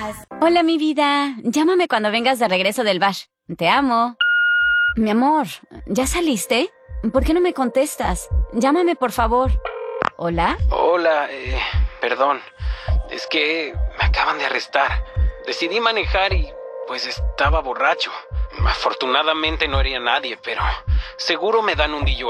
Hola, mi vida. Llámame cuando vengas de regreso del bar. Te amo. Mi amor, ¿ya saliste? ¿Por qué no me contestas? Llámame, por favor. ¿Hola? Hola, perdón. Es que me acaban de arrestar. Decidí manejar y pues estaba borracho. Afortunadamente no hería a nadie, pero seguro me dan un DUI.